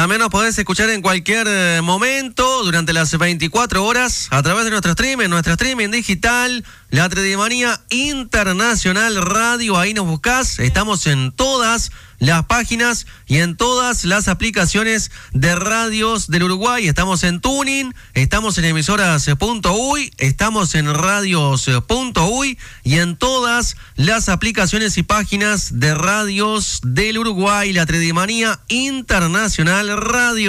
También nos podés escuchar en cualquier momento, durante las 24 horas, a través de nuestro streaming digital, La Tredimanía Internacional Radio. Ahí nos buscás. Estamos en todas las páginas y en todas las aplicaciones de radios del Uruguay. Estamos en Tuning, estamos en emisoras.uy, estamos en radios.uy y en todas las aplicaciones y páginas de radios del Uruguay. La Tredimanía Internacional Radio.